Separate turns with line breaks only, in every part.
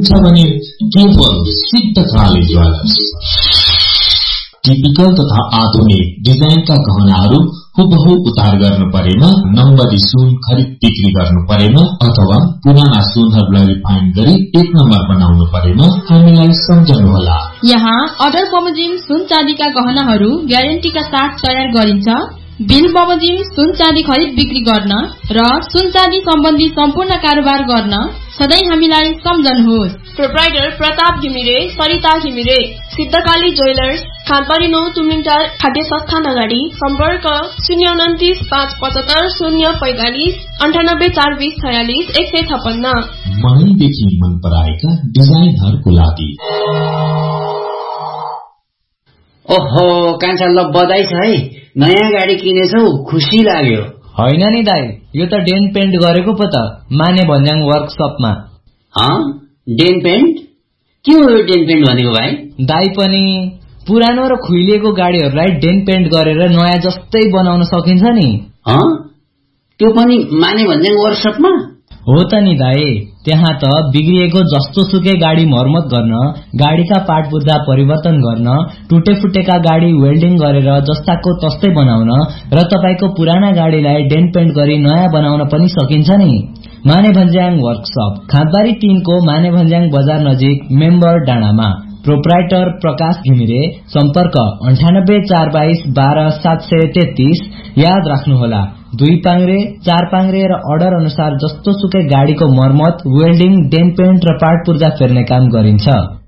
हुन्छ भने केवल सिद्धकाली ज्वेलर्स। टिपिकल तथा आधुनिक डिजाइनका गहनाहरू हुबहु उतार गर्नु परेमा, नम्बरी सुन खरिद बिक्री गर्नु परेमा अथवा पुराना सुनहरूलाई रिफाइन गरी एक नम्बर बनाउनु परेमा हामीलाई सम्झनुहोला।
यहाँ अर्डर बमोजिम सुन चाँदीका गहनाहरू ग्यारेन्टीका साथ तयार गरिन्छ। बिल बमोजिम सुन चाँदी खरिद बिक्री गर्न र सुन चाँदी सम्बन्धी सम्पूर्ण कारोबार गर्न सधैँ हामीलाई सम्झनुहोस्।
प्रोप्राइटर प्रताप घिमिरे, सरिता घिमिरे, सिद्धकाली ज्वेलर्स, खानपरी 9 तुमिङटार खाद्य संस्थान अगाडि। सम्पर्क 029 575 045 98 420 46 156।
मनैदेखि मन पराएका डिजाइनहरूको लागि।
ओहो कान्छा, ल बधाई छ है, नयाँ गाडी किनेछौ, खुसी लाग्यो।
होइन नि दाई, यो त डेन पेन्ट गरेको पो त, माने भन्ज्याङ वर्कसपमा।
Dane pant? के हो यो डेन पेन्ट भनेको भाइ?
दाई पनि पुरानो र खुइलिएको गाडीहरूलाई डेन पेन्ट गरेर नयाँ जस्तै बनाउन सकिन्छ नि।
त्यो पनि माने भन्ज्याङ वर्कसपमा?
हो त नि दाई, त्यहाँ त बिग्रिएको जस्तो सुकै गाडी मर्मत गर्न, गाडीका पार्ट पुर्जा परिवर्तन गर्न, टुटे फुटेका गाडी वेल्डिङ गरेर जस्ताको तस्तै बनाउन र तपाईको पुराना गाडीलाई डेन पेन्ट गरी नयाँ बनाउन पनि सकिन्छ नि। माने भन्ज्याङ वर्कसप, खाँदबारी 3 को माने भन्ज्याङ बजार नजिक, मेम्बर डाँडामा। प्रोप्राइटर प्रकाश घिमिरे। सम्पर्क 98 422 12 733। याद राख्नुहोला, 2 पाङ्रे 4 पाङ्रे र अर्डर अनुसार जस्तो सुकै गाडीको मर्मत, वेल्डिङ, डेन पेन्ट र पार्ट पुर्जा फेर्ने काम गरिन्छ।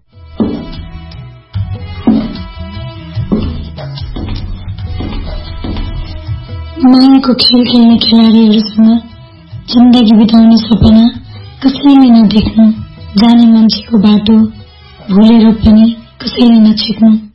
मायाको खेल खेल्ने खेलाडीहरूसँग जिन्दगी बिताउने सपना कसैले नदेख्नु, जाने मान्छेको बाटो भुलेर पनि कसैले नछेक्नु।